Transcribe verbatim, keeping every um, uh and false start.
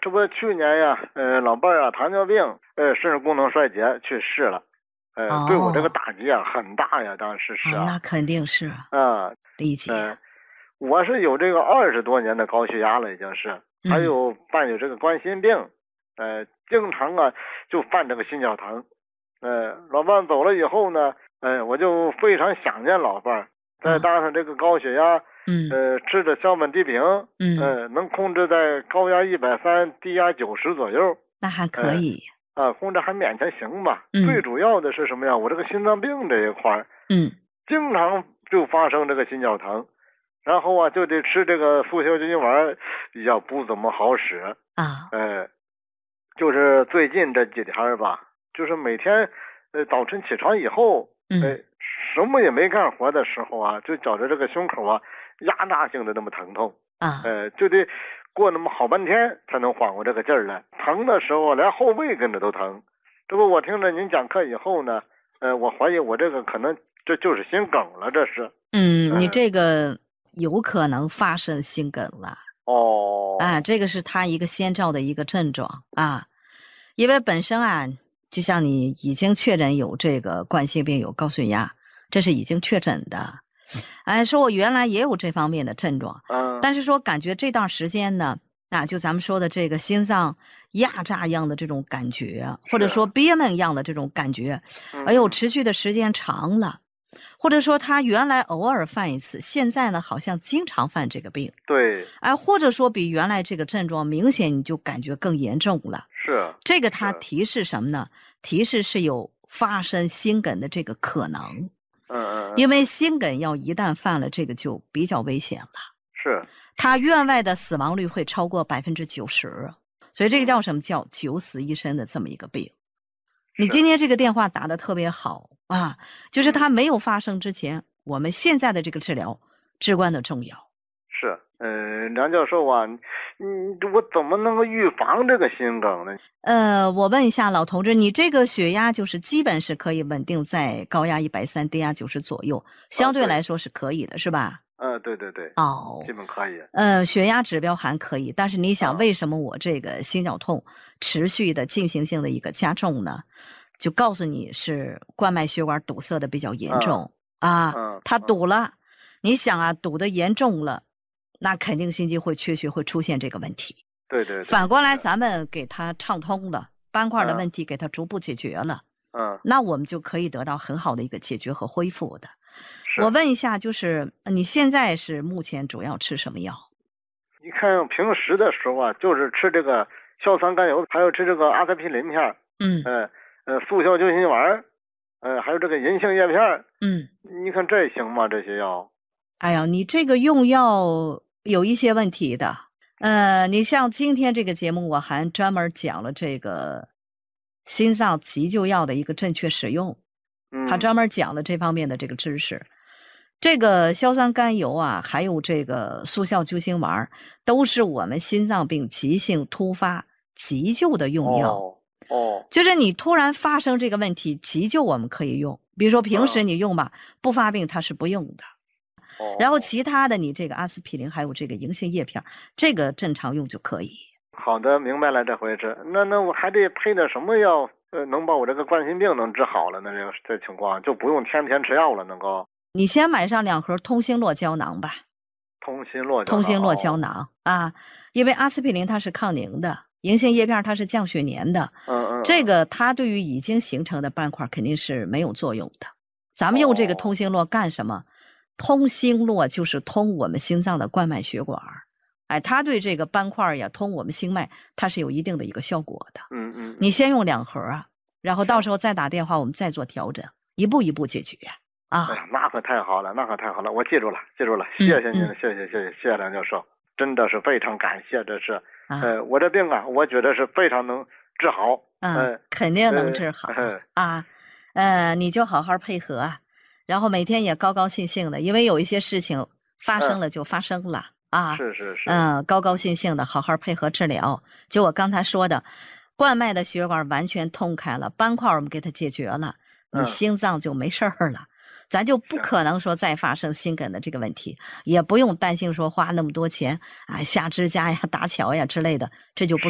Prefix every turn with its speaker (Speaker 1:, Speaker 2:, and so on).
Speaker 1: 这不去年呀，呃，老伴儿啊糖尿病，呃，肾功能衰竭去世了，呃，对我这个
Speaker 2: 哦，
Speaker 1: 打击啊很大呀，当时是
Speaker 2: 啊，
Speaker 1: 啊，
Speaker 2: 那肯定是啊，
Speaker 1: 啊，
Speaker 2: 理解。
Speaker 1: 呃，我是有这个二十多年的高血压了，已经是，还
Speaker 2: 嗯，
Speaker 1: 有伴有这个冠心病，呃，经常啊就犯这个心绞疼，呃，老伴走了以后呢，呃，我就非常想念老伴儿，再
Speaker 2: 啊，
Speaker 1: 搭上这个高血压，
Speaker 2: 嗯，
Speaker 1: 呃，吃着硝苯地平，
Speaker 2: 嗯，
Speaker 1: 呃，能控制在高压一百三，低压九十左右，
Speaker 2: 那还可
Speaker 1: 呃，
Speaker 2: 以。
Speaker 1: 啊，控制还勉强行吧。最
Speaker 2: 嗯，
Speaker 1: 主要的是什么呀？我这个心脏病这一块儿，
Speaker 2: 嗯，
Speaker 1: 经常就发生这个心绞疼，然后啊就得吃这个速效救心丸，也不怎么好使。
Speaker 2: 啊，
Speaker 1: 呃，就是最近这几天儿吧，就是每天呃早晨起床以后，呃
Speaker 2: 嗯，
Speaker 1: 什么也没干活的时候啊，就觉着这个胸口啊压榨性的那么疼痛，
Speaker 2: 啊。
Speaker 1: 呃就得过那么好半天才能缓过这个劲儿来。疼的时候啊连后背跟着都疼。这不我听了您讲课以后呢，呃我怀疑我这个可能这就是心梗了，这是。
Speaker 2: 嗯，你
Speaker 1: 呃
Speaker 2: 这个有可能发生心梗了。啊，
Speaker 1: 哦，
Speaker 2: 这个是他一个先兆的一个症状啊。因为本身啊，就像你已经确诊有这个冠心病、有高血压，这是已经确诊的。哎，说我原来也有这方面的症状，
Speaker 1: 嗯
Speaker 2: 但是说感觉这段时间呢，啊，就咱们说的这个心脏压榨一样的这种感觉，或者说
Speaker 1: 是，
Speaker 2: 憋闷一样的这种感觉，哎呦，
Speaker 1: 嗯
Speaker 2: 持续的时间长了，或者说他原来偶尔犯一次，现在呢好像经常犯这个病。
Speaker 1: 对，
Speaker 2: 哎，或者说比原来这个症状明显你就感觉更严重了。
Speaker 1: 是
Speaker 2: 这个它
Speaker 1: 是，
Speaker 2: 提示什么呢？提示是有发生心梗的这个可能。
Speaker 1: 嗯嗯嗯
Speaker 2: 因为心梗要一旦犯了，这个就比较危险了。
Speaker 1: 是，
Speaker 2: 它院外的死亡率会超过百分之九十，所以这个叫
Speaker 1: 嗯
Speaker 2: 什么？叫九死一生的这么一个病。你
Speaker 1: 是，
Speaker 2: 今天这个电话打得特别好啊，就是
Speaker 1: 嗯。
Speaker 2: 它没有发生之前，我们现在的这个治疗至关的重要。
Speaker 1: 是，呃，梁教授啊，嗯，我怎么能够预防这个心梗呢？
Speaker 2: 呃，我问一下老同志，你这个血压就是基本是可以稳定在高压一百三，低压九十左右，
Speaker 1: 啊，
Speaker 2: 相对来
Speaker 1: 对，
Speaker 2: 说是可以的，是吧？
Speaker 1: 呃，对对对，
Speaker 2: 哦，
Speaker 1: 基本可以。
Speaker 2: 呃，血压指标还可以，但是你想，
Speaker 1: 啊，
Speaker 2: 为什么我这个心绞痛持续的进行性的一个加重呢？就告诉你是冠脉血管堵塞的比较严
Speaker 1: 嗯
Speaker 2: 重啊，它
Speaker 1: 嗯嗯，
Speaker 2: 堵了，你想啊，堵得严重了，那肯定心肌会缺血，会出现这个问题。
Speaker 1: 对对对，
Speaker 2: 反过来，
Speaker 1: 是，
Speaker 2: 咱们给它畅通了，斑块的
Speaker 1: 嗯
Speaker 2: 问题给它逐步解决了，
Speaker 1: 嗯
Speaker 2: 那我们就可以得到很好的一个解决和恢复的。我
Speaker 1: 是。
Speaker 2: 问一下，就是呃你现在是目前主要吃什么药？
Speaker 1: 你看平时的时候啊，就是吃这个硝酸甘油，还有吃这个阿司匹林片儿，
Speaker 2: 嗯
Speaker 1: 呃呃速效救心丸儿，呃还有这个银杏叶片儿。
Speaker 2: 嗯，
Speaker 1: 你看这行吗？这些药？
Speaker 2: 哎呀，你这个用药有一些问题的。呃，你像今天这个节目，我还专门讲了这个心脏急救药的一个正确使用，还
Speaker 1: 嗯，
Speaker 2: 专门讲了这方面的这个知识。这个硝酸甘油啊，还有这个速效救心丸，都是我们心脏病急性突发急救的用药。
Speaker 1: 哦哦，
Speaker 2: 就是你突然发生这个问题，急救我们可以用，比如说平时
Speaker 1: 嗯
Speaker 2: 你用吧，不发病它是不用的。然后
Speaker 1: 哦。
Speaker 2: 其他的你这个阿司匹林还有这个银杏叶片，这个正常用就可以。
Speaker 1: 好的，明白了，这回是。那那我还得配点什么药，呃，能把我这个冠心病能治好了呢？这个这情况就不用天天吃药了，能够
Speaker 2: 你先买上两盒通心络胶囊吧，
Speaker 1: 通心络胶囊。
Speaker 2: 通心络胶
Speaker 1: 哦，
Speaker 2: 囊啊，因为阿司匹林它是抗凝的，银杏叶片它是降血粘的，
Speaker 1: 嗯嗯嗯，
Speaker 2: 这个它对于已经形成的斑块肯定是没有作用的。咱们用这个通
Speaker 1: 哦，
Speaker 2: 心络干什么？通心络就是通我们心脏的冠脉血管，哎，它对这个斑块呀，通我们心脉，它是有一定的一个效果的。
Speaker 1: 嗯嗯嗯，
Speaker 2: 你先用两盒啊，然后到时
Speaker 1: 行。
Speaker 2: 候再打电话，我们再做调整，一步一步解决啊。
Speaker 1: 哎呀，那可太好了，那可太好了，我记住了，记住了，谢
Speaker 2: 嗯嗯
Speaker 1: 谢您，谢谢谢谢谢谢梁教授，真的是非常感谢，这是，
Speaker 2: 啊
Speaker 1: 呃，我这病啊，我觉得是非常能治好，
Speaker 2: 嗯，
Speaker 1: 呃
Speaker 2: 肯定能
Speaker 1: 呃，
Speaker 2: 治好
Speaker 1: 呃
Speaker 2: 啊。呃，你就好好配合啊，然后每天也高高兴兴的，因为有一些事情发生
Speaker 1: 嗯，
Speaker 2: 了就发生了啊。
Speaker 1: 是是是，
Speaker 2: 嗯，高高兴兴的好好配合治疗。就我刚才说的，冠脉的血管完全通开了，斑块我们给它解决了，你
Speaker 1: 嗯，
Speaker 2: 心脏就没事儿了。咱就不
Speaker 1: 行。
Speaker 2: 可能说再发生心梗的这个问题，也不用担心说花那么多钱啊下支架呀、搭桥呀之类的，这就不